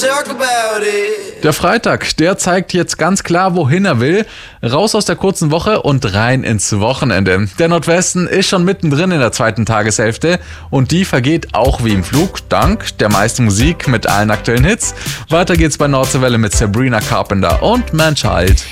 talk about it. Der Freitag, der zeigt jetzt ganz klar, wohin er will. Raus aus der kurzen Woche und rein ins Wochenende. Der Nordwesten ist schon mittendrin in der zweiten Tageshälfte und die vergeht auch wie im Flug, dank der meisten Musik mit allen aktuellen Hits. Weiter geht's bei Nordseewelle mit Sabrina Carpenter und Man Child.